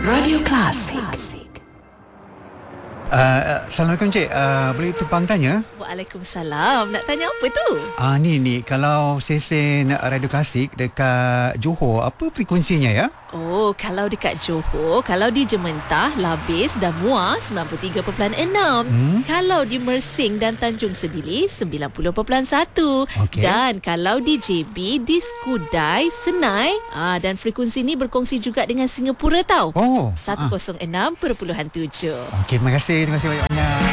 Radio Klasik. Assalamualaikum Cik. Boleh tumpang tanya? Waalaikumsalam. Nak tanya apa tu? Ni kalau sesen radio klasik dekat Johor, apa frekuensinya ya? Oh, kalau dekat Johor, kalau di Jementah, Labis dan Muar 93.6. Kalau di Mersing dan Tanjung Sedili 90.1. Okey. Dan kalau di JB, di Skudai, Senai, dan frekuensi ni berkongsi juga dengan Singapura tau. Oh. 106.7. Okey, terima kasih banyak-banyak.